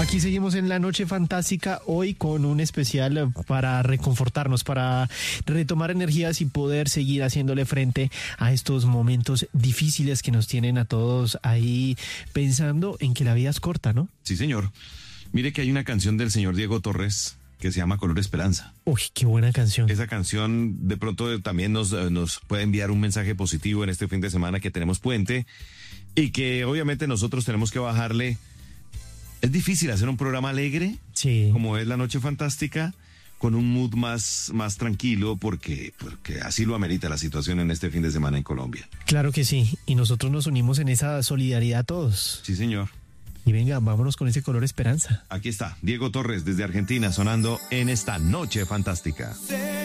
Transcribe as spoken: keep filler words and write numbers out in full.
Aquí seguimos en la noche fantástica, hoy con un especial para reconfortarnos, para retomar energías y poder seguir haciéndole frente a estos momentos difíciles que nos tienen a todos ahí pensando en que la vida es corta, ¿no? Sí, señor. Mire que hay una canción del señor Diego Torres que se llama Color Esperanza. Uy, qué buena canción. Esa canción de pronto también nos, nos puede enviar un mensaje positivo en este fin de semana que tenemos puente y que obviamente nosotros tenemos que bajarle. Es difícil hacer un programa alegre, sí, como es La Noche Fantástica, con un mood más, más tranquilo, porque, porque así lo amerita la situación en este fin de semana en Colombia. Claro que sí, y nosotros nos unimos en esa solidaridad todos. Sí, señor. Y venga, vámonos con ese Color Esperanza. Aquí está, Diego Torres desde Argentina sonando en esta Noche Fantástica.